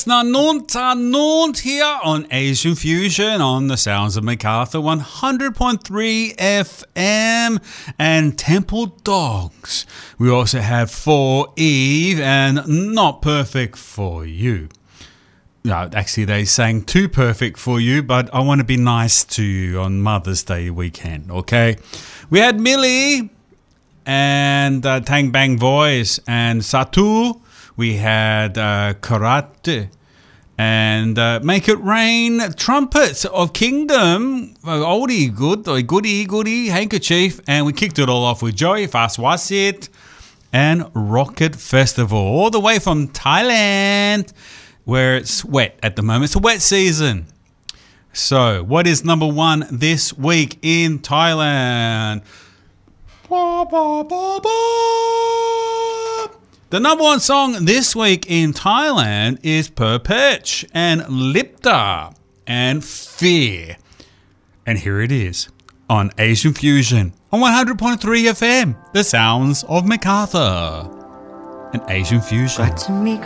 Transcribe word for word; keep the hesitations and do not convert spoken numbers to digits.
Naunt Naunt here on Asian Fusion on the Sounds of MacArthur one hundred point three F M and Temple Dogs. We also have For Eve and Not Perfect For You. No, actually they sang Too Perfect For You, but I want to be nice to you on Mother's Day weekend, okay? We had Millie and uh, Tang Bang Voice and Satu. We had uh, Karate and uh, Make It Rain, Trumpets of Kingdom, uh, oldie good, uh, goodie goodie, Handkerchief, and we kicked it all off with Joey Fast Was It and Rocket Festival, all the way from Thailand, where it's wet at the moment. It's a wet season. So, what is number one this week in Thailand? Ba, ba, ba, ba. The number one song this week in Thailand is Perpetch and Lipta and Fear. And here it is on Asian Fusion on one hundred point three F M, the sounds of MacArthur and Asian Fusion.